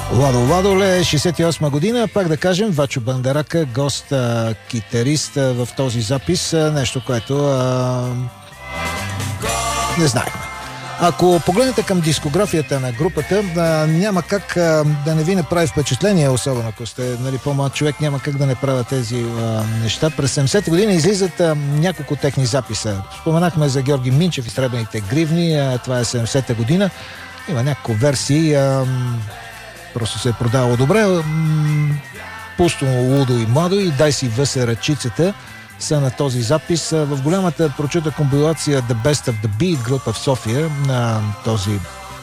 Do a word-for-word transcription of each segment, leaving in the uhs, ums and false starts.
Ладо Ладоле, шейсет и осма година, пак да кажем, Вачо Бандарака, гост, а, китарист а, в този запис, а, нещо, което а, не знаехме. Ако погледнете към дискографията на групата, а, няма как а, да не ви направи впечатление, особено ако сте, нали, по-млад човек, няма как да не правя тези а, неща. През седемдесетата година излизат а, няколко техни записа. Споменахме за Георги Минчев и Сребрените гривни, а, това е седемдесетата година. Има няколко версии, а, просто се е продавало добре. Пусто, лудо и младо и дай си въсе ръчицата са на този запис. В голямата прочута компилация The Best of the Beat група в София на този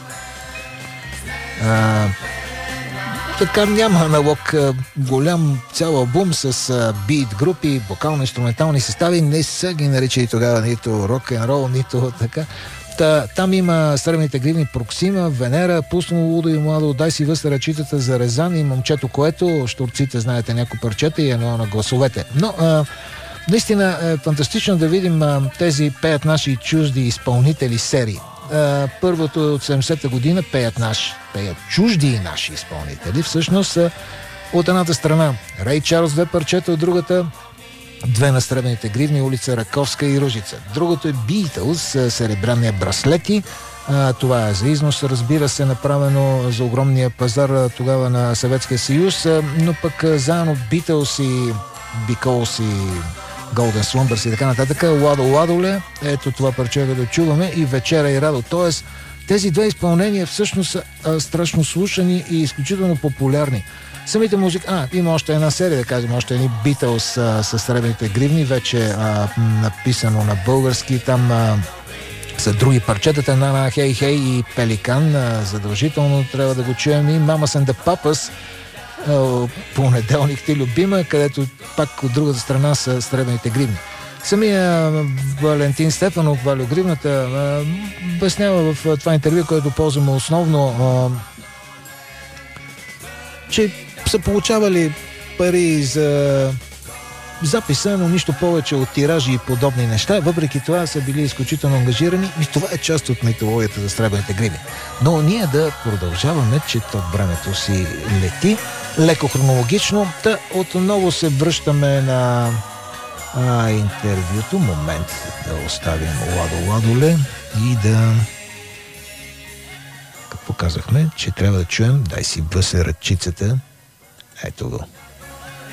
а, така няма аналог, голям цял албум с бит групи, вокално-инструментални състави, не са ги наричали тогава нито рок-н-рол, нито така. Та, там има Сребрените гривни, Проксима, Венера, Пусно, лудо и младо, дай си въсе ръчицата за Резан и Момчето, което штурците, знаете, някои парчета и едно на гласовете. Но а, наистина е фантастично да видим а, тези пеят наши чужди изпълнители серии. А, първото от седемдесетата година пеят наши, пеят чужди и наши изпълнители. Всъщност а, от едната страна Рей Чарлз, две парчета, от другата две на Сребрените гривни, улица Раковска и Ружица. Другото е Beatles, Серебряния браслети. А, това е за износ, разбира се, направено за огромния пазар тогава на Съветския съюз, а, но пък а, заедно Beatles и Because и Golden Slumbers и така нататък. Ладо Ладоле, ето това парче да чуваме, и Вечера и Радо. Тоест, тези две изпълнения всъщност са а, страшно слушани и изключително популярни. Самите музики... А, има още една серия, да кажем, още едни Beatles с Сребрените гривни, вече а, написано на български. Там а, са други парчетата на Хей Хей и Пеликан. А, задължително трябва да го чуем. И Mamas and the Papas, а, понеделник ти любима, където пак от другата страна са Сребрените гривни. Самия Валентин Стефанов, Валю Гривната, обяснява в това интервю, което ползваме основно, а, че са получавали пари за записа, но нищо повече от тиражи и подобни неща. Въпреки това са били изключително ангажирани и това е част от митологията за Сребрените гривни. Но ние да продължаваме, че то времето си лети леко хронологично. Та отново се връщаме на а, интервюто. Момент да оставим Ладо Ладоле и да... Какво казахме? Че трябва да чуем дай си въсе ръчицата. Ето го.